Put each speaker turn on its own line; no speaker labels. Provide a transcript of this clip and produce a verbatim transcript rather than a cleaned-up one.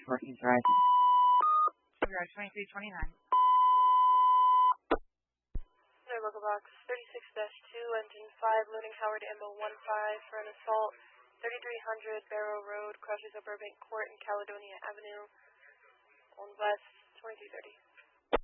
Working Horizon.
Garage twenty-three twenty-nine.
Their local box thirty-six dash two, engine five, loading Howard Ammo one five for an assault, thirty-three hundred Barrow Road, crosses Burbank Court and Caledonia Avenue, on west twenty-two thirty.